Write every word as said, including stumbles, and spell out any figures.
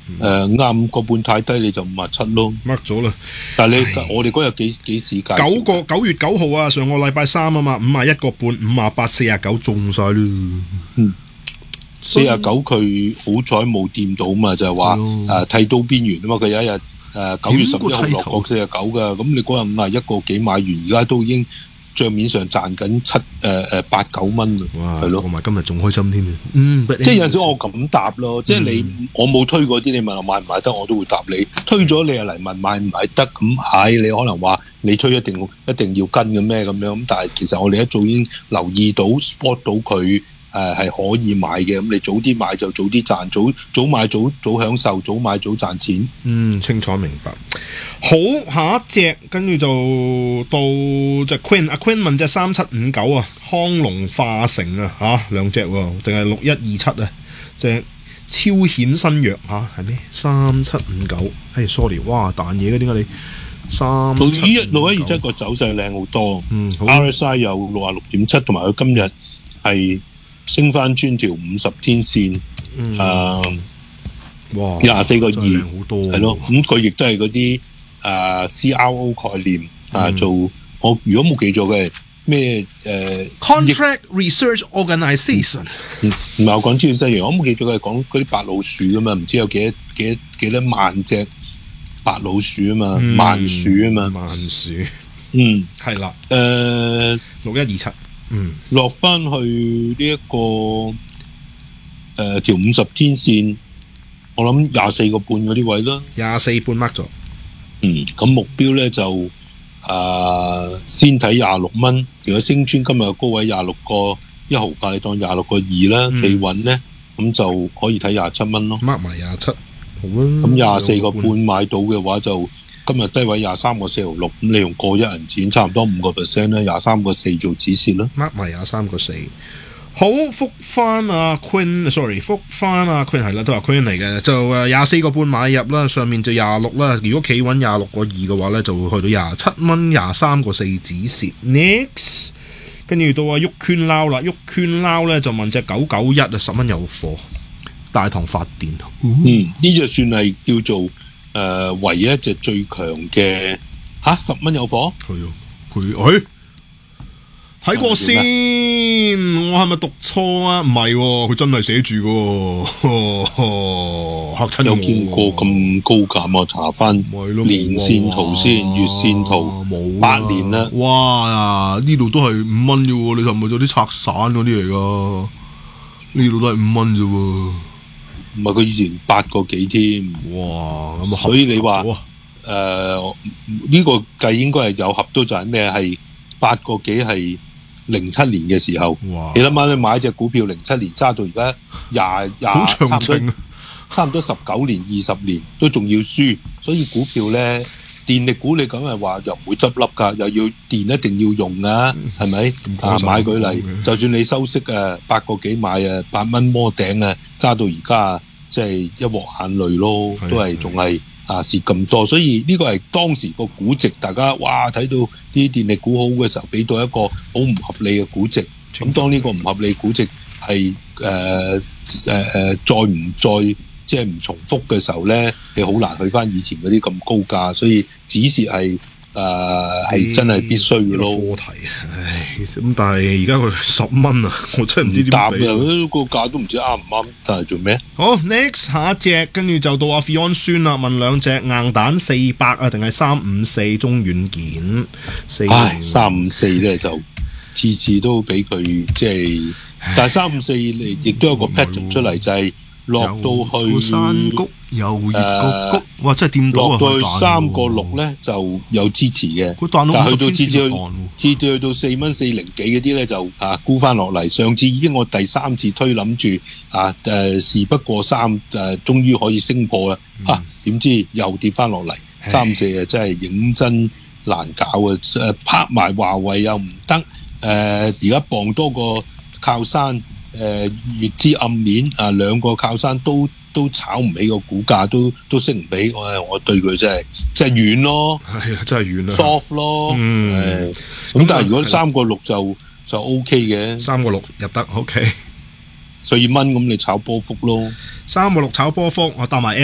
誒啱個半太低你就五十七咯 ，mark 咗啦。 但係你我哋嗰日幾幾時介紹？ 九個九月九號啊，上個禮拜三啊嘛，五十一個半，五十八四十九中晒啦。 嗯，四十九佢好彩冇掂到嘛，就係話誒剃刀邊緣啊嘛，佢有一日誒九月十一號落過四十九㗎，咁你嗰日五十一個幾買完，而家都已經帳面上賺緊七誒誒八九蚊啦，係咯， 同埋今日仲開心添啊！嗯， 即係有陣時我咁答咯，即係你、嗯、我冇推嗰啲，你問我買唔買得，我都會答你。推咗你又嚟問買唔買得，咁係你可能話你推一定一定要跟嘅咩咁樣，咁但係其實我哋一早已經留意到 spot 到佢。誒係可以買嘅，咁你早啲買就早啲賺，早早買早早享受，早買早賺錢。 嗯，清楚明白。好，下一隻跟住就到隻 Queen， 阿 Queen 問隻三七五九啊，康龍化成啊嚇兩隻喎，定係六一二七啊？隻超顯新藥嚇係咩？三七五九，哎 sorry， 哇彈嘢嘅點解你？三六一六一二七個走勢靚好多，嗯 ，R S I 有六啊六點七，同埋佢今日係。升翻穿條五十天線，嗯、啊，哇，廿四個二，係咯，咁佢亦都係嗰啲啊 C R O 概念啊，嗯、做我如果冇記錯嘅係咩誒 Contract Research Organization， 唔唔係我講專業西洋，我冇記錯嘅係講嗰啲白老鼠噶嘛，唔知有幾多幾多幾多萬隻白老鼠啊嘛，嗯、萬鼠啊嘛， 萬鼠， 嗯， 係啦， 誒六一二七。嗯， 落翻去呢、這、一個誒條五十天線，我諗廿四個半嗰啲位啦， 廿四半 mark 咗。嗯， 咁目標咧就誒、呃、先睇廿六蚊。如果升穿今日嘅高位廿六個一毫價，你當廿六個二啦，企穩咧，咁就可以睇廿七蚊咯。 mark 埋廿七，好啊。 咁廿四個半買到嘅話就。今日低位廿三個四毫六，咁你用過一銀錢，差唔多五個 percent 咧，廿三個四做止蝕啦。 mark 埋廿三個四，好復翻阿 Queen，sorry， 復翻阿 Queen 係啦，都話 Queen 嚟嘅，就誒廿四個半買入啦，上面就廿六啦。如果企穩廿六個二嘅話咧，就會去到廿七蚊，廿三個四止蝕。Next， 跟住到阿郁圈撈啦，郁圈撈咧就問隻九九一啊，十蚊有貨，大唐發電。 嗯，呢隻算係叫做。誒、呃，唯一一隻最強嘅吓十蚊有貨， 係啊，佢誒睇過先，我係咪讀錯啊？唔係，佢真係寫住嘅，嚇親我。 有見過咁高價，我查翻年線圖先，月線圖冇八年啦。 哇，呢度都係五蚊啫，你係咪有啲拆散嗰啲嚟噶？呢度都係五蚊啫。 唔係佢以前八個幾添， 哇！ 所以你話誒呢個計應該係有合到就係咩？係八個幾係零七年嘅時候，你諗下你買隻股票零七年揸到而家廿廿差唔多差唔多十九年二十年都仲要輸，所以股票咧電力股你梗係話又唔會執笠㗎，又要電一定要用㗎，係咪？啊買舉例，就算你收息啊八個幾買啊八蚊摸頂啊，揸到而家。即係一鑊眼淚咯，都係仲係啊蝕咁多，所以呢個係當時個估值，大家哇睇到啲電力股好嘅時候，俾到一個好唔合理嘅估值。咁當呢個唔合理估值係誒誒誒再唔再即係唔重複嘅時候咧，你好難去翻以前嗰啲咁高價，所以止蝕係。誒、呃、係真係必須嘅咯。 課題，唉，咁但係而家佢十蚊啊，我真係唔知點答嘅，個價都唔知啱唔啱，但係做咩？ 好 ，next 下一隻，跟住就到阿 Fion 孫啦，問兩隻硬蛋四百啊，定係三五四中軟件？ 唉，三五四咧就次次都俾佢即係，但係三五四亦都有個 pattern 出嚟，就係、是、落到去山谷。又越個谷，哇！真係掂到啊！ 落到去三個六咧就有支持嘅，但係去到次次去次次去到四蚊四零幾嗰啲咧就啊沽翻落嚟。上次已經我第三次推諗住啊誒事不過三誒，終於可以升破啦、嗯、啊！點知又跌翻落嚟，三四啊真係認真難搞啊！誒拍埋華為又唔得，誒而家傍多個靠山，誒、呃、月之暗面啊兩個靠山都。都炒唔起個股價，都都升唔起，我我對佢真係真係軟咯， 係啊，真係軟啦 ，soft 咯， 嗯， 咁但係如果三個六就就 OK 嘅， 三個六入得 OK， 四蚊咁你炒波幅咯， 三個六炒波幅，我搭埋。